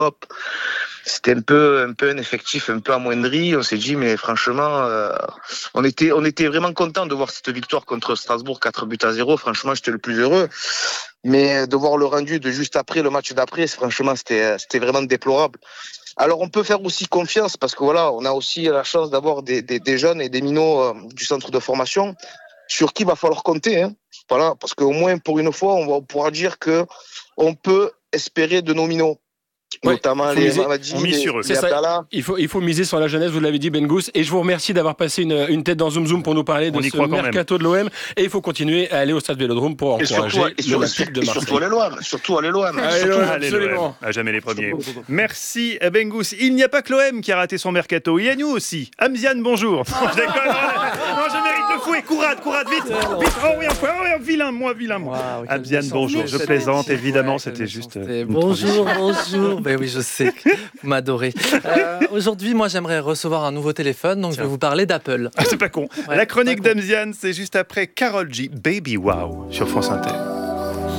hop, c'était un peu un effectif un peu amoindri. On s'est dit, mais franchement, on était vraiment content de voir cette victoire contre Strasbourg, 4-0. Franchement, j'étais le plus heureux. Mais de voir le rendu de juste après, le match d'après, franchement, c'était vraiment déplorable. Alors, on peut faire aussi confiance parce que voilà, on a aussi la chance d'avoir des jeunes et des minots du centre de formation sur qui il va falloir compter. Hein. Voilà, parce qu'au moins, pour une fois, on pourra dire que on peut espérer de nos minots. Ouais, Notamment les Mamadi, les Abdallah. Il faut miser sur la jeunesse, vous l'avez dit, Ben Gous. Et je vous remercie d'avoir passé une tête dans Zoom Zoom pour nous parler de ce mercato de l'OM. Et il faut continuer à aller au stade Vélodrome pour encourager l'Olympique de Marseille. Surtout aller loin. Absolument. À jamais les premiers. Merci Ben Gous. Il n'y a pas que l'OM qui a raté son mercato. Il y a nous aussi. Amzian, bonjour. Je déconne. Non, je mérite le fouet. Courade, vite. Oh oui, vilain, moi. Amzian, bonjour. Je plaisante, évidemment. C'était juste. Bonjour. Ben oui, je sais que vous m'adorez. Aujourd'hui, moi, j'aimerais recevoir un nouveau téléphone, donc je vais vous parler d'Apple. C'est pas con. La chronique d'Amzian, c'est juste après Karol G, Baby Wow, sur France Inter.